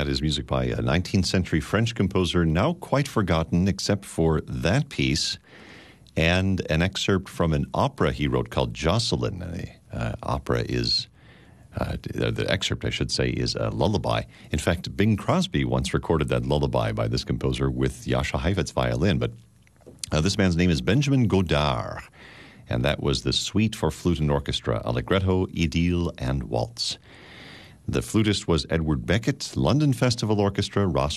that is music by a 19th century French composer, now quite forgotten except for that piece and an excerpt from an opera he wrote called Jocelyn. Opera is, the excerpt I should say, is a lullaby. In fact, Bing Crosby once recorded that lullaby by this composer with Jascha Heifetz violin, but this man's name is Benjamin Godard, and that was the Suite for Flute and Orchestra, Allegretto, Idylle, and Waltz. The flutist was Edward Beckett, London Festival Orchestra, Ross